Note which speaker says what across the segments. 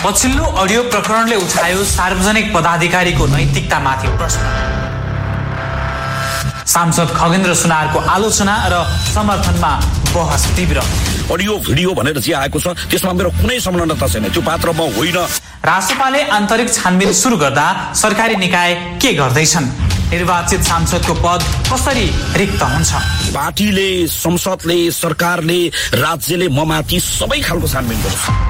Speaker 1: पछिल्लो अडियो प्रकरणले उठायो सार्वजनिक पदाधिकारीको नैतिकतामाथि प्रश्न। सांसद खगेन्द्र सुनारको आलोचना र समर्थनमा बहस तीव्र।
Speaker 2: अडियो भिडियो भनेर जे आएको छ त्यसमा मेरो कुनै संलग्नता छैन, त्यो पात्र म होइन।
Speaker 1: रासोपाले आन्तरिक छानबिन सुरु गर्दा सरकारी निकाय के गर्दैछन्? निर्वाचित सांसदको पद कसरी रिक्त हुन्छ?
Speaker 2: पार्टीले, संसदले, सरकारले, राज्यले ममाथि सबै खालको छानबिन गर्छ।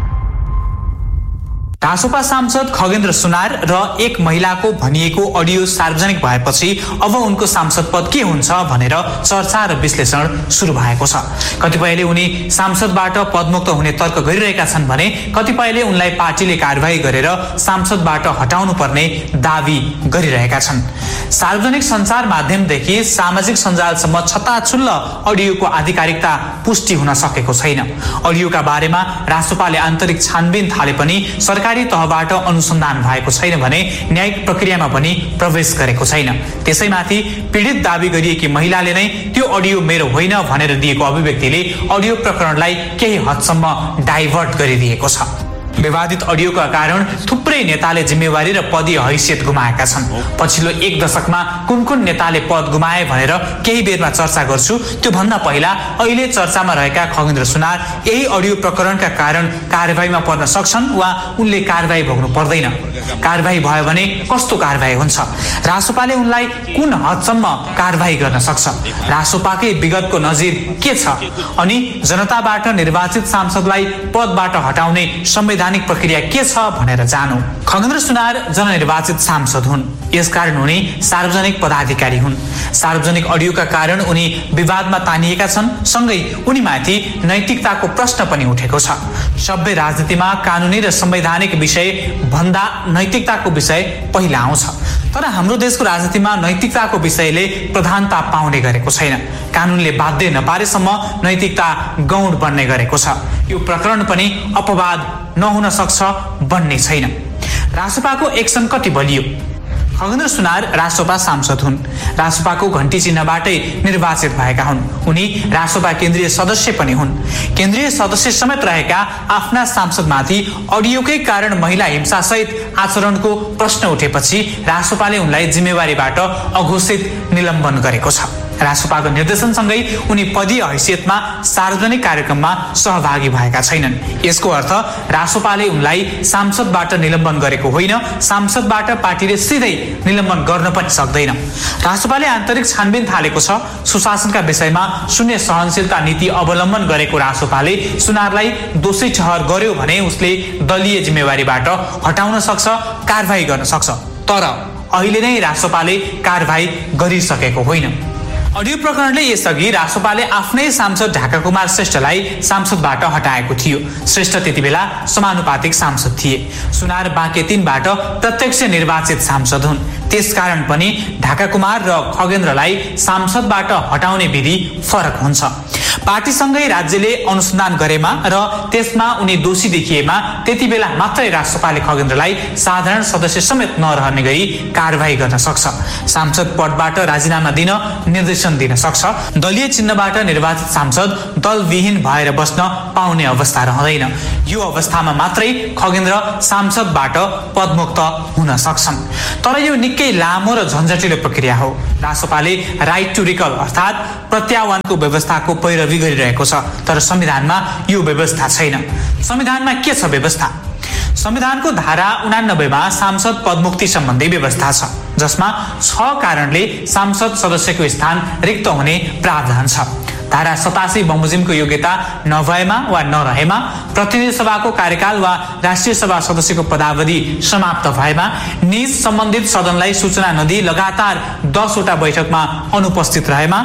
Speaker 1: रासोपा सांसद खगेन्द्र सुनार र एक महिलाको भनिएको अडियो सार्वजनिक भएपछि अब उनको सांसद पद के हुन्छ भनेर चर्चा र विश्लेषण सुरु भएको छ। कतिपयले उनी सांसदबाट पदमुक्त हुने तर्क गरिरहेका छन् भने कतिपयले उनलाई पार्टीले कारबाही गरेर सांसदबाट हटाउनु पर्ने दावी गरिरहेका छन्। सार्वजनिक सञ्चार माध्यमदेखि सामाजिक सञ्जालसम्म छताछुल्ल अडियोको आधिकारिकता पुष्टि हुन सकेको छैन। अडियोका बारेमा रासोपाले आन्तरिक छानबिन थाले पनि सरकारी तहबाट अनुसन्धान भएको छैन भने न्यायिक प्रक्रियामा पनि प्रवेश गरेको छैन। त्यसैमाथि पीडित दावी गरिएकी महिलाले नै त्यो अडियो मेरो होइन भनेर दिएको अभिव्यक्तिले अडियो प्रकरणलाई केही हदसम्म डाइभर्ट गरिदिएको छ। विवादित अडियोका कारण थुप्रै नेताले जिम्मेवारी र पदीय हैसियत गुमाएका छन्। पछिल्लो एक दशकमा कुन कुन नेताले पद गुमाए भनेर केही बेरमा चर्चा गर्छु। त्यो भन्दा पहिला अहिले चर्चामा रहेका खगेन्द्र सुनार यही अडियो प्रकरणका कारण कारबाहीमा पर्न सक्छन् वा उनले कारबाही भोग्नु पर्दैन? कारबाही भयो भने कस्तो कारबाही हुन्छ? रासोपाले उनलाई कुन हदसम्म कारबाही गर्न सक्छ? रासोपाकै विगतको नजिर के छ? अनि जनताबाट निर्वाचित सांसदलाई पदबाट हटाउने संवैधानिक प्रक्रिया के छ भनेर जानु। खगेन्द्र सुनार जननिर्वाचित सांसद हुन्, यसकारण उनी सार्वजनिक पदाधिकारी हुन्। सार्वजनिक अडियोका कारण उनी विवादमा तानिएका छन्। सँगै उनीमाथि नैतिकताको प्रश्न पनि उठेको छ। सभ्य राजनीतिमा कानुनी र संवैधानिक विषय भन्दा नैतिकताको विषय पहिला आउँछ। तर हाम्रो देशको राजनीतिमा नैतिकताको विषयले प्रधानता पाउने गरेको छैन। कानुनले बाध्य नपारेसम्म नैतिकता गौण बन्ने गरेको छ। यो प्रकरण पनि अपवाद नहुन सक्छ भन्ने छैन। रासोपाको एक्सन कति बलियो? खगेन्द्र सुनार रासोपा सांसद हुन्। रासोपाको घण्टी चिन्हबाटै निर्वाचित भएका हुन्। उनी रासोपा केन्द्रीय सदस्य पनि हुन्। केन्द्रीय सदस्य समेत रहेका आफ्ना सांसदमाथि अडियोकै कारण महिला हिंसासहित आचरणको प्रश्न उठेपछि रासोपाले उनलाई जिम्मेवारीबाट अघोषित निलम्बन गरेको छ। रासोपाको निर्देशनसँगै उनी पदीय हैसियतमा सार्वजनिक कार्यक्रममा सहभागी भएका छैनन्। यसको अर्थ रासोपाले उनलाई सांसदबाट निलम्बन गरेको होइन, सांसदबाट पार्टीले सिधै निलम्बन गर्न पनि सक्दैन। रासोपाले आन्तरिक छानबिन थालेको छ। सुशासनका विषयमा शून्य सहनशीलता नीति अवलम्बन गरेको रासोपाले सुनारलाई दोषी ठहर गर्यो भने उसले दलीय जिम्मेवारीबाट हटाउन सक्छ, कारबाही गर्न सक्छ। तर अहिले नै रासोपाले कारबाही गरिसकेको होइन। अडियो प्रकरणले यसअघि रासोपाले आफ्नै सांसद ढाका कुमार श्रेष्ठलाई सांसदबाट हटाएको थियो। श्रेष्ठ त्यति बेला समानुपातिक सांसद थिए। सुनार बाँके 3बाट प्रत्यक्ष निर्वाचित सांसद हुन्। त्यसकारण पनि ढाका कुमार र खगेन्द्रलाई सांसदबाट हटाउने विधि फरक हुन्छ। पार्टीसँगै राज्यले अनुसन्धान गरेमा र त्यसमा उनी दोषी देखिएमा त्यति बेला मात्रै रासोपाले खगेन्द्रलाई साधारण सदस्य समेत नरहने गरी कारबाही गर्न सक्छ। सांसद पदबाट राजीनामा दिन निर्देशन दिन सक्छ। दलीय चिन्हबाट निर्वाचित सांसद दलविहीन भएर बस्न पाउने अवस्था रहँदैन। यो अवस्थामा मात्रै खगेन्द्र सांसदबाट पदमुक्त हुन सक्छन्। तर यो निकै लामो र झन्झटिलो प्रक्रिया हो। रासोपाले राइट टु रिकल अर्थात् प्रत्याह्वानको व्यवस्थाको पैरवी गरिरहेको छ। तर संविधानमा यो व्यवस्था छैन। संविधानमा के छ व्यवस्था? संविधानको धारा 89 मा सांसद पदमुक्ति सम्बन्धी व्यवस्था छ, जसमा 6 कारणले सांसद सदस्यको स्थान रिक्त हुने प्रावधान छ। धारा 87 बमोजिमको योग्यता नभएमा वा नरहेमा, प्रतिनिधि सभाको कार्यकाल वा राष्ट्रिय सभा सदस्यको पदावधि समाप्त भएमा, निज सम्बन्धित सदनलाई सूचना नदिई लगातार 10 वटा बैठकमा अनुपस्थित रहेमा,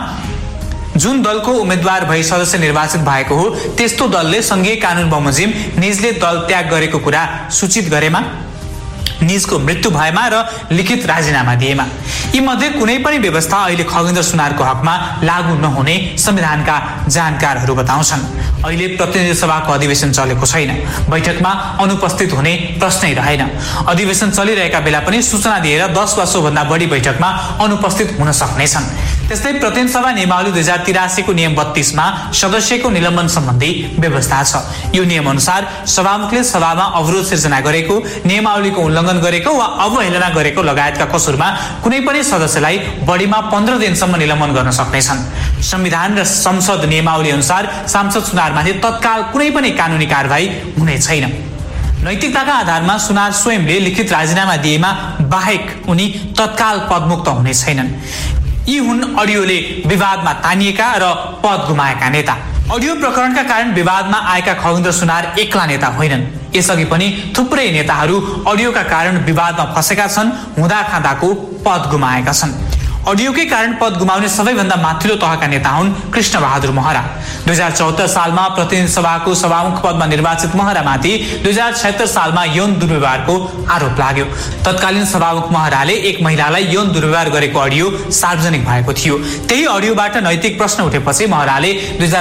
Speaker 1: जुन दलको उम्मेद्वार भई सदस्य निर्वाचित भएको हो त्यस्तो दलले संघीय कानून बमोजिम निजले दल त्याग गरेको कुरा सूचित गरेमा, निजको मृत्यु भएमा र लिखित राजीनामा दिएमा। यी मध्ये कुनै पनि व्यवस्था अहिले खगेन्द्र सुनारको हकमा लागू नहुने संविधानका जानकारहरू बताउँछन्। अहिले प्रतिनिधि सभाको अधिवेशन चलेको छैन। बैठकमा अनुपस्थित हुने प्रश्नै रहेन। अधिवेशन चलिरहेका बेला पनि सूचना दिएर 10 वा सोभन्दा बढी बैठकमा अनुपस्थित हुन सक्नेछन्। त्यस्तै प्रतिनिधि सभा नियमावली 2083 को नियम 32 मा सदस्यको निलम्बन सम्बन्धी व्यवस्था छ। यो नियम अनुसार सभामुखले सभामा अवरोध सिर्जना गरेको, नियमावलीको उल्लङ्घन गरेको वा अवहेलना गरेको लगायतका कसुरमा कुनै पनि सदस्यलाई बढीमा 15 दिनसम्म निलम्बन गर्न सक्नेछन्। संविधान र संसद नियमावली अनुसार सांसद सुनारमाथि तत्काल कुनै पनि कानुनी कारबाही हुने छैन। नैतिकताका आधारमा सुनार स्वयंले लिखित राजीनामा दिएमा बाहेक उनी तत्काल पदमुक्त हुने छैनन्। यी हुन् अडियोले विवादमा तानिएका र पद गुमाएका नेता। अडियो प्रकरणका कारण विवादमा आएका खगेन्द्र सुनार एक्ला नेता होइनन्। यसअघि पनि थुप्रै नेताहरू अडियोका कारण विवादमा फँसेका छन्, हुँदा खाँदाको पद गुमाएका छन्। अडियोकै कारण पद गुमाउने सबैभन्दा माथिल्लो तहका नेता हुन् कृष्ण बहादुर महरा। 2074 सालमा प्रतिनिधि सभाको सभामुख पदमा निर्वाचित महरामाथि 2076 सालमा यौन दुर्व्यवहारको आरोप लाग्यो। तत्कालीन सभामुख महराले एक महिलालाई यौन दुर्व्यवहार गरेको अडियो सार्वजनिक भएको थियो। त्यही अडियोबाट नैतिक प्रश्न उठेपछि महराले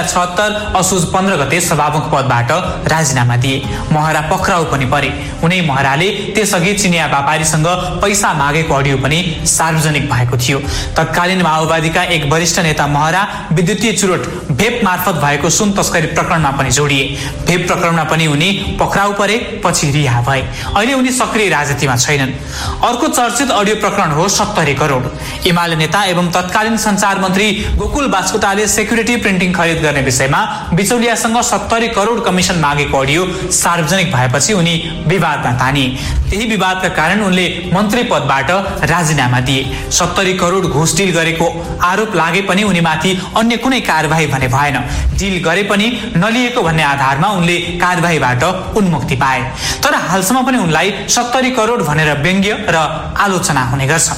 Speaker 1: 2076 असोज 15 गते सभामुख पदबाट राजीनामा दिए। महरा पक्राउ पनि परे। उनी महराले त्यसअघि चिनिया व्यापारीसँग पैसा मागेको अडियो पनि सार्वजनिक भएको थियो। तत्कालीन माओवादीका एक वरिष्ठ नेता महरा विद्युतीय चुरोट भेप मार्फत भएको सुन तस्करी प्रकरणमा पनि जोडिए। भेप प्रकरणमा पनि उनी पक्राउ परे, पछि रिहा भए। अहिले उनी सक्रिय राजनीतिमा छैनन्। अर्को चर्चित अडियो प्रकरण हो 70 करोड। एमाले नेता एवं तत्कालीन सञ्चार मन्त्री गोकुल बास्कोटाले सेक्युरिटी प्रिन्टिङ खरिद गर्ने विषयमा बिचौलियासँग 70 करोड कमिसन मागेको अडियो सार्वजनिक भएपछि उनी विवादमा तानिए। त्यही विवादका कारण उनले मन्त्री पदबाट राजीनामा दिए। 70 करोड घुस डिल गरेको आरोप लागे पनि उनीमाथि अन्य कुनै कारबाही भने भएन। डिल गरे पनि नलिएको भन्ने आधारमा उनले कारबाहीबाट उन्मुक्ति पाए। तर हालसम्म पनि उनलाई 70 करोड भनेर व्यङ्ग्य र आलोचना हुने गर्छ।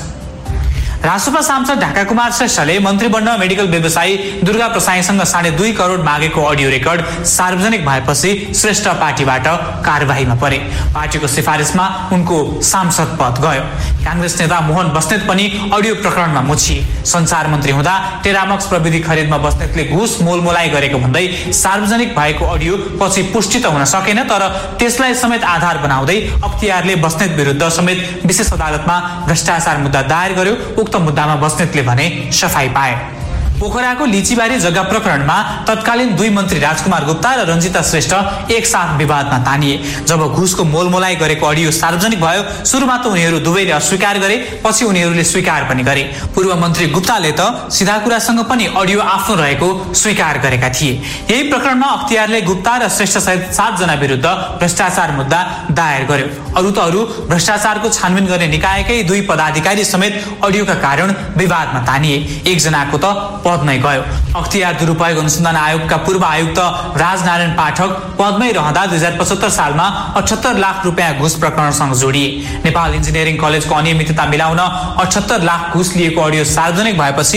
Speaker 1: रासोपा सांसद ढाका कुमार श्रेष्ठले मन्त्री बन्न मेडिकल व्यवसायी दुर्गा प्रसाईसँग 2.5 करोड मागेको अडियो रेकर्ड सार्वजनिक भएपछि श्रेष्ठ पार्टीबाट कारबाहीमा परे। पार्टीको सिफारिसमा उनको सांसद पद गयो। कांग्रेस नेता मोहन बस्नेत पनि अडियो प्रकरणमा मुछिए। सञ्चार मन्त्री हुँदा टेरामक्स प्रविधि खरिदमा बस्नेतले घुस मोलमोलाई गरेको भन्दै सार्वजनिक भएको अडियो पछि पुष्टि त हुन सकेन, तर त्यसलाई समेत आधार बनाउँदै अख्तियारले बस्नेत विरुद्ध समेत विशेष अदालतमा भ्रष्टाचार मुद्दा दायर गर्यो। उक्त मुद्दामा बस्नेतले भने सफाई पाए। पोखराको लिचीबारी जग्गा प्रकरणमा तत्कालीन 2 मन्त्री राजकुमार गुप्ता र रञ्जिता श्रेष्ठ एकसाथ विवादमा तानिए। जब घुसको मोलमोलाई गरेको अडियो सार्वजनिक भयो, सुरुमा त उनीहरू दुवैले अस्वीकार गरे, पछि उनीहरूले स्वीकार पनि गरे। पूर्व मन्त्री गुप्ताले त सिधा कुरासँग पनि अडियो आफ्नो रहेको स्वीकार गरेका थिए। यही प्रकरणमा अख्तियारले गुप्ता र श्रेष्ठ सहित 7 जना विरुद्ध भ्रष्टाचार मुद्दा दायर गर्यो। अरू भ्रष्टाचारको छानबिन गर्ने निकायकै 2 पदाधिकारी समेत अडियोका कारण विवादमा तानिए। एकजनाको त पदमै गयो। अख्तियार दुरुपयोग अनुसन्धान आयोगका पूर्व आयुक्त राजनारायण पाठक पदमै रहँदा 2075 सालमा 78 लाख रुपियाँ घुस प्रकरणसँग जोडिए। नेपाल इन्जिनियरिङ कलेजको अनियमितता मिलाउन 78 लाख घुस लिएको अडियो सार्वजनिक भएपछि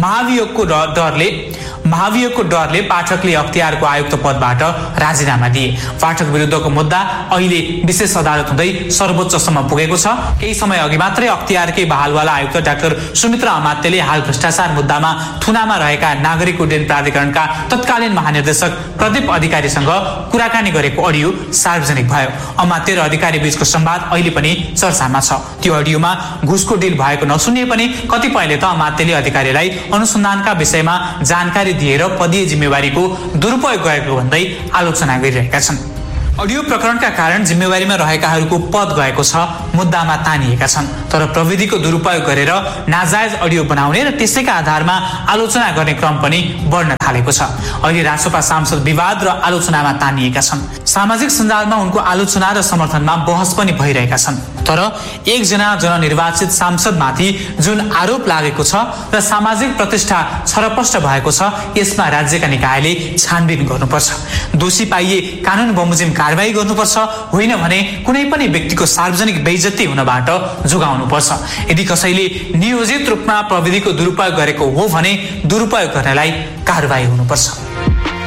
Speaker 1: महाभियोगको डरले पाठकले अख्तियारको आयुक्त पदबाट राजीनामा दिए। पाठक विरुद्धको मुद्दा अहिले विशेष अदालत हुँदै सर्वोच्चसम्म पुगेको छ। केही समय अघि मात्रै अख्तियारकै बहालवाला आयुक्त डाक्टर सुमित्रा अमात्यले हाल भ्रष्टाचार मुद्दामा थुनामा रहेका नागरिक उड्डयन प्राधिकरणका तत्कालीन महानिर्देशक प्रदीप अधिकारीसँग कुराकानी गरेको अडियो सार्वजनिक भयो। अमात्य र अधिकारी बीचको संवाद अहिले पनि चर्चामा छ। त्यो अडियोमा घुसको डिल भएको नसुनिए पनि कतिपयले त अमात्यले अधिकारीलाई अनुसन्धानका विषयमा जानकारी दिएर पदीय जिम्मेवारीको दुरुपयोग गरेको भन्दै आलोचना गरिरहेका छन्। अडियो प्रकरणका कारण जिम्मेवारीमा रहेकाहरूको पद गएको छ, मुद्दामा तानिएका छन्। तर प्रविधिको दुरुपयोग गरेर नाजायज अडियो बनाउने र त्यसैका आधारमा आलोचना गर्ने क्रम पनि बढ्न थालेको छ। अहिले रासोपा सांसद विवाद र आलोचनामा तानिएका छन्। सामाजिक सञ्जालमा उनको आलोचना र समर्थनमा बहस पनि भइरहेका छन्। तर एकजना जननिर्वाचित सांसदमाथि जुन आरोप लागेको छ र सामाजिक प्रतिष्ठा छरपष्ट भएको छ, यसमा राज्यका निकायले छानबिन गर्नुपर्छ। दोषी पाइए कानुन बमोजिम कारबाही गर्नुपर्छ, होइन भने कुनै पनि व्यक्तिको सार्वजनिक बेइज्जती हुनबाट जोगाउनुपर्छ। यदि कसैले नियोजित रूपमा प्रविधिको दुरुपयोग गरेको हो भने दुरुपयोग गर्नेलाई कारबाही हुनुपर्छ।